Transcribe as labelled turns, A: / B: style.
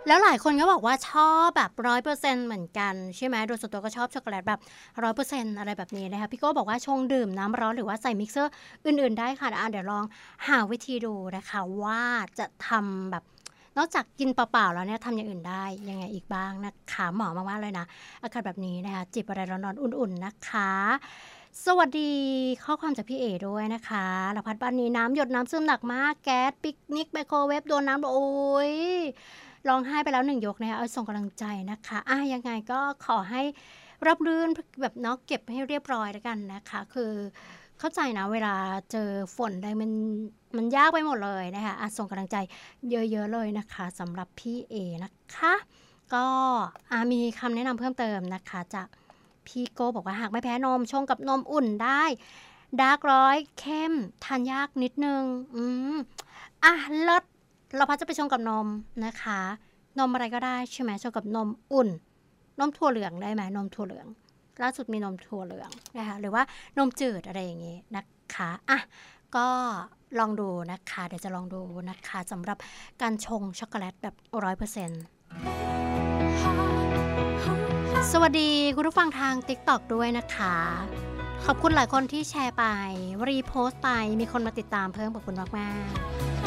A: แล้วหลายคนก็บอกว่าชอบแบบ100%เหมือนกันใช่ไหมโดยส่วนตัวก็ชอบช็อกโกแลตแบบ100%อะไรแบบนี้นะคะพี่โก้บอกว่าชงดื่มน้ำร้อนหรือว่าใส่มิกเซอร์อื่นๆได้ค่ะเดี๋ยวลองหาวิธีดูนะคะว่าจะทำแบบนอกจากกินเปล่าๆแล้วเนี่ยทำอย่างอื่นได้ยังไงอีกบ้างนะคะเหมาะมากๆเลยนะอากาศแบบนี้นะคะจิบอะไรร้อนๆอุ่นๆนะคะสวัสดีข้อความจากพี่เอด้วยนะคะละพัดบ้านนี้น้ำหยดน้ำซึมหนักมากแก๊สปิกนิกไมโครเวฟโดนน้ำโอ้ย ร้องไห้ไปแล้ว1ยกนะคะเอาส่งกำลังใจนะคะยังไงก็ขอให้ราบรื่นแบบเนาะเก็บให้เรียบร้อยแล้วกันนะคะคือเข้าใจนะเวลาเจอฝนอะไรมันยากไปหมดเลยนะคะส่งกำลังใจเยอะๆเลยนะคะสำหรับพี่เอนะคะก็มีคำแนะนำเพิ่มเติมนะคะจากพี่โก้บอกว่าหากไม่แพ้นมชงกับนมอุ่นได้ดาร์กร้อยเข้มทานยากนิดนึงเลิศ เราพัดจะไปชงกับนมนะคะนมอะไรก็ได้ใช่ไหมชงกับนมอุ่นนมถั่วเหลืองได้ไหมนมถั่วเหลืองล่าสุดมีนมถั่วเหลืองนะคะหรือว่านมจืดอะไรอย่างงี้นะคะก็ลองดูนะคะเดี๋ยวจะลองดูนะคะสำหรับการชงช็อกโกแลตแบบ100%สวัสดีคุณผู้ฟังทาง TikTok ด้วยนะคะขอบคุณหลายคนที่แชร์ไปรีโพสต์ไปมีคนมาติดตามเพิ่มขอบคุณมากๆ